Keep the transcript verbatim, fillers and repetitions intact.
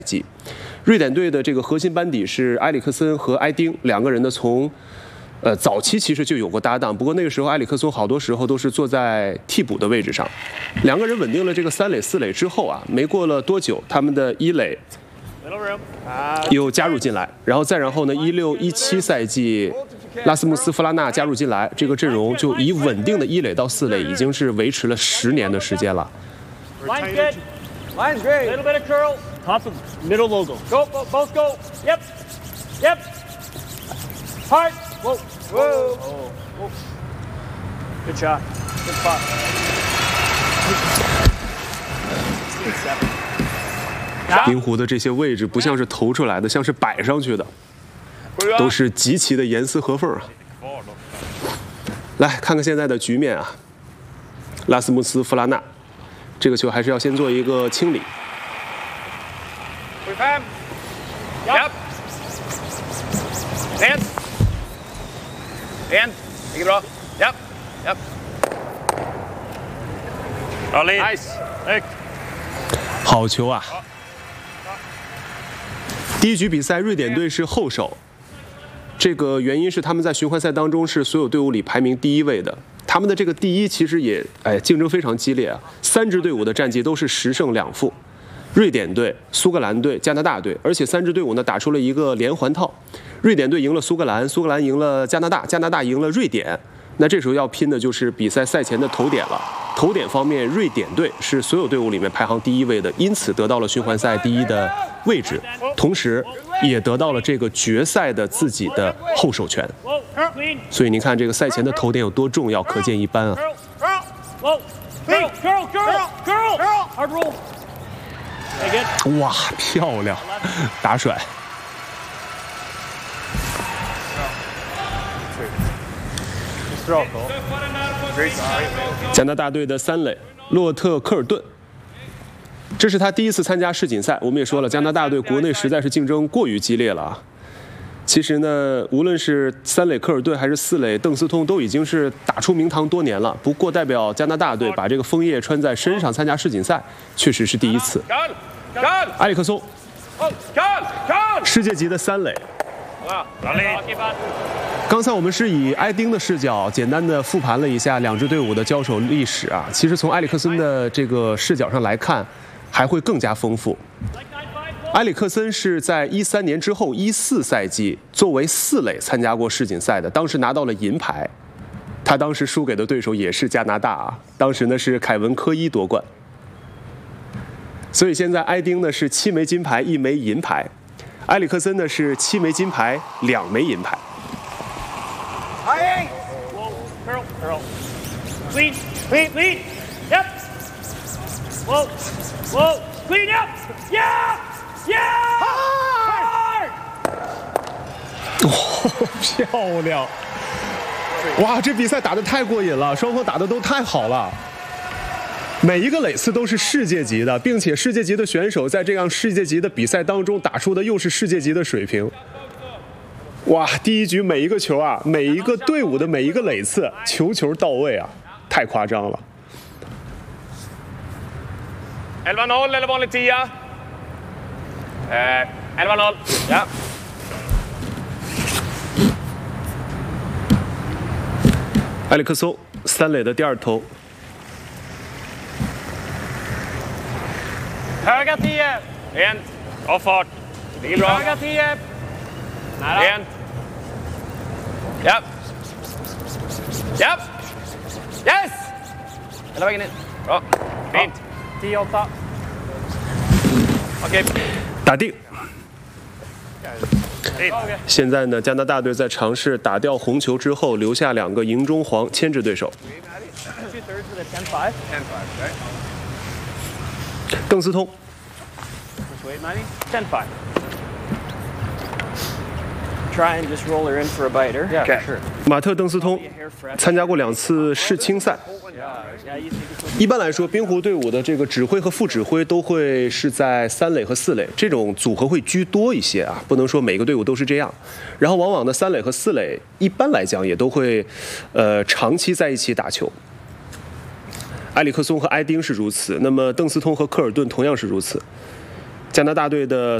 季。瑞典队的这个核心班底是埃里克森和埃丁两个人呢，从呃早期其实就有过搭档，不过那个时候埃里克森好多时候都是坐在替补的位置上。两个人稳定了这个三垒四垒之后啊，没过了多久，他们的一垒又加入进来，然后再然后呢，一六一七赛季。 拉斯穆斯·弗拉纳加入进来，这个阵容就以稳定的一垒到四垒，已经是维持了十年的时间了。 Line's good. Line's great. Little bit of curl. Top of middle logo. Go, go, both go. Yep. Yep. Hard. Whoa. Whoa. Oh. Whoa. Good shot. Good spot. Seven. 冰壶的这些位置不像是投出来的，像是摆上去的。 都是极其的严丝合缝啊！来看看现在的局面啊，拉斯穆斯·弗拉纳，这个球还是要先做一个清理。 Yep. And. And. Take it off. Yep. Yep. Nice. 好球啊！第一局比赛，瑞典队是后手。 这个原因是他们在循环赛当中是所有队伍里排名第一位的，他们的这个第一其实也哎竞争非常激烈啊，三支队伍的战绩都是十胜两负，瑞典队、苏格兰队、加拿大队，而且三支队伍呢打出了一个连环套，瑞典队赢了苏格兰，苏格兰赢了加拿大，加拿大赢了瑞典，那这时候要拼的就是比赛赛前的头点了。头点方面，瑞典队是所有队伍里面排行第一位的，因此得到了循环赛第一的位置，同时。 也得到了这个决赛的自己的后手权，所以您看这个赛前的头点有多重要，可见一斑啊！哇，漂亮，打甩！加拿大队的三垒洛特科尔顿。 这是他第一次参加世锦赛，我们也说了，加拿大队国内实在是竞争过于激烈了啊。其实呢，无论是三垒科尔顿还是四垒邓斯通，都已经是打出名堂多年了。不过，代表加拿大队把这个枫叶穿在身上参加世锦赛，确实是第一次。埃里克松，世界级的三垒。刚才我们是以埃丁的视角简单的复盘了一下两支队伍的交手历史啊。其实从埃里克森的这个视角上来看。 还会更加丰富。埃里克森是在一三年之后一四赛季作为四垒参加过世锦赛的，当时拿到了银牌。他当时输给的对手也是加拿大啊，当时呢是凯文科伊夺冠。所以现在埃丁呢是七枚金牌一枚银牌，埃里克森呢是七枚金牌两枚银牌。 Hey! Curl, curl. Lead, lead, lead. Yep. Whoa. Whoa! Clean up! Yeah! Yeah! Hard! 哦，漂亮！哇，这比赛打得太过瘾了，双方打得都太好了。每一个垒次都是世界级的，并且世界级的选手在这样世界级的比赛当中打出的又是世界级的水平。哇，第一局每一个球啊，每一个队伍的每一个垒次，球球到位啊，太夸张了。 elva noll eller vanlig tia? Eh, elva noll. Ja. 埃里克松三垒的第二投。 Höga tio. En. Av fart. Ligger bra. Höga tio. Nära. En. Ja. Ja. Yes! Hela vägen in. Bra. Fint. tio åtta. Okej. 打定。现在呢，加拿大队在尝试打掉红球之后，留下两个银中黄牵制对手。邓斯通。 Try and just roll her in for a biter. Yeah, Okay. sure. 马特·邓斯通参加过两次世青赛。一般来说，冰壶队伍的这个指挥和副指挥都会是在三垒和四垒这种组合会居多一些啊，不能说每个队伍都是这样。然后往往呢，三垒和四垒一般来讲也都会，呃，长期在一起打球。埃里克松和埃丁是如此，那么邓斯通和科尔顿同样是如此。 加拿大队的